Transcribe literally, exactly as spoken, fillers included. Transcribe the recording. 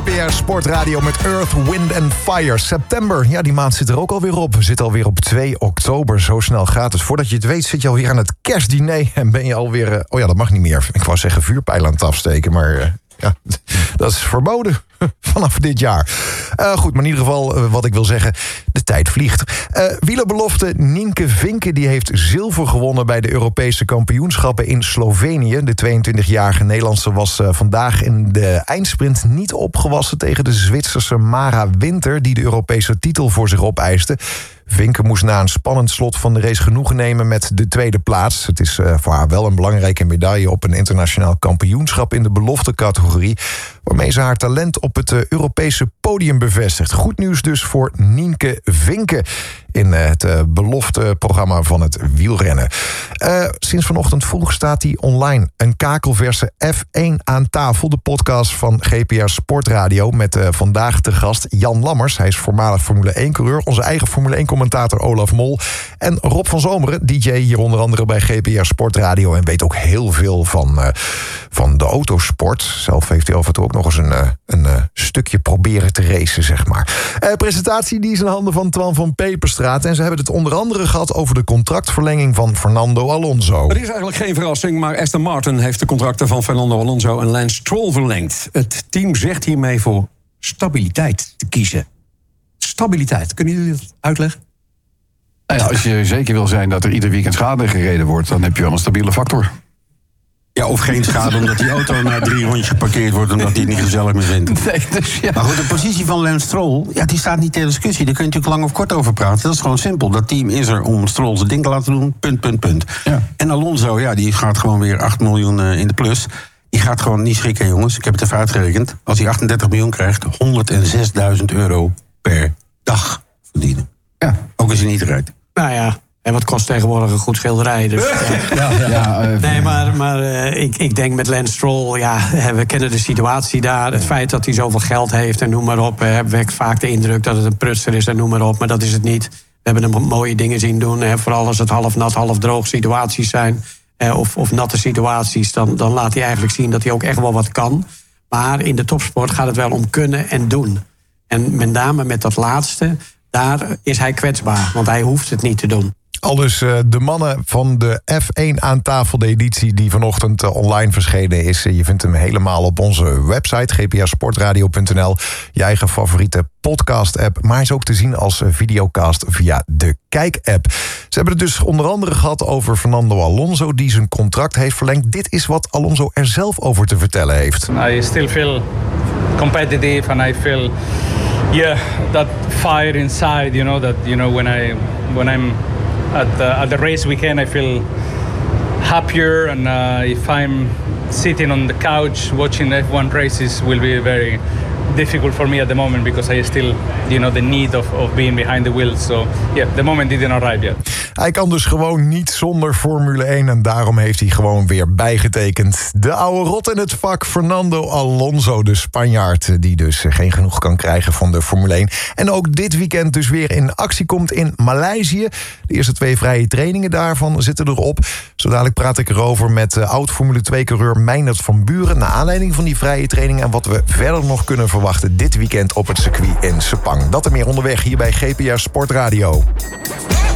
P R Sportradio met Earth, Wind and Fire. September, ja, die maand zit er ook alweer op. We zitten alweer op twee oktober, zo snel gaat het. Voordat je het weet zit je alweer aan het kerstdiner... en ben je alweer, uh, oh ja, dat mag niet meer. Ik wou zeggen vuurpijlen aan het afsteken, maar... Uh, Ja, dat is verboden vanaf dit jaar. Uh, goed, maar in ieder geval uh, wat ik wil zeggen, de tijd vliegt. Uh, wielerbelofte Nienke Vinken die heeft zilver gewonnen... bij de Europese kampioenschappen in Slovenië. De tweeëntwintigjarige Nederlandse was uh, vandaag in de eindsprint... niet opgewassen tegen de Zwitserse Mara Winter... die de Europese titel voor zich opeiste. Vinken moest na een spannend slot van de race genoegen nemen met de tweede plaats. Het is uh, voor haar wel een belangrijke medaille op een internationaal kampioenschap in de beloftecategorie, waarmee ze haar talent op het uh, Europese podium bevestigt. Goed nieuws dus voor Nienke Vinken in uh, het uh, belofteprogramma van het wielrennen. Uh, sinds vanochtend vroeg staat hij online. Een kakelverse F één aan tafel, de podcast van G P R Sportradio... met uh, vandaag te gast Jan Lammers. Hij is voormalig Formule één-coureur. Onze eigen Formule één-commentator Olaf Mol. En Rob van Zomeren, D J hier onder andere bij G P R Sportradio... en weet ook heel veel van, uh, van de autosport. Zelf heeft hij af en toe ook nog eens een, uh, een uh, stukje proberen te racen, zeg maar. Uh, presentatie die is in handen van Twan van Peperstraat. En ze hebben het onder andere gehad over de contractverlenging van Fernando Alonso. Het is eigenlijk geen verrassing, maar Aston Martin heeft de contracten van Fernando Alonso en Lance Stroll verlengd. Het team zegt hiermee voor stabiliteit te kiezen. Stabiliteit, kunnen jullie dat uitleggen? Nou ja, als je zeker wil zijn dat er ieder weekend schade gereden wordt, dan heb je wel een stabiele factor. Ja, of geen schade omdat die auto na drie rondjes geparkeerd wordt... omdat hij het niet gezellig meer vindt. Nee, dus ja. Maar goed, de positie van Lance Stroll, ja, die staat niet ter discussie. Daar kun je natuurlijk lang of kort over praten. Dat is gewoon simpel. Dat team is er om Stroll zijn ding te laten doen. Punt, punt, punt. Ja. En Alonso, ja, die gaat gewoon weer acht miljoen in de plus. Die gaat gewoon niet schrikken, jongens. Ik heb het even uitgerekend. Als hij achtendertig miljoen krijgt, honderdzesduizend euro per dag verdienen. Ja. Ook als hij niet rijdt. Nou ja. En wat kost tegenwoordig een goed schilderij? Dus, Ja, ja, ja, uh, nee, maar, maar uh, ik, ik denk met Lance Stroll... ja, we kennen de situatie daar. Het feit dat hij zoveel geld heeft en noem maar op... Uh, wekt vaak de indruk dat het een prutser is en noem maar op. Maar dat is het niet. We hebben hem mooie dingen zien doen. Hè, vooral als het half nat, half droog situaties zijn... Uh, of, of natte situaties, dan, dan laat hij eigenlijk zien... dat hij ook echt wel wat kan. Maar in de topsport gaat het wel om kunnen en doen. En met name met dat laatste... daar is hij kwetsbaar, want hij hoeft het niet te doen. Aldus uh, de mannen van de F één aan tafel, de editie die vanochtend uh, online verschenen is. Uh, je vindt hem helemaal op onze website, g p r sportradio punt n l. Je eigen favoriete podcast-app. Maar hij is ook te zien als uh, videocast via de Kijk-app. Ze hebben het dus onder andere gehad over Fernando Alonso... die zijn contract heeft verlengd. Dit is wat Alonso er zelf over te vertellen heeft. I still feel competitive and I feel... yeah, that fire inside, you know, that, you know, when I, when I'm... At the, at the race weekend, I feel happier, and uh, if I'm sitting on the couch watching F one races, will be very difficult for me at the moment because I still, you know, the need of, of being behind the wheel. So yeah, the moment didn't arrive yet. Hij kan dus gewoon niet zonder Formule één en daarom heeft hij gewoon weer bijgetekend. De oude rot in het vak, Fernando Alonso, de Spanjaard... die dus geen genoeg kan krijgen van de Formule één. En ook dit weekend dus weer in actie komt in Maleisië. De eerste twee vrije trainingen daarvan zitten erop. Zo dadelijk praat ik erover met oud-Formule twee-coureur Meindert van Buren... naar aanleiding van die vrije trainingen... en wat we verder nog kunnen verwachten dit weekend op het circuit in Sepang. Dat en meer onderweg hier bij G P R Sportradio.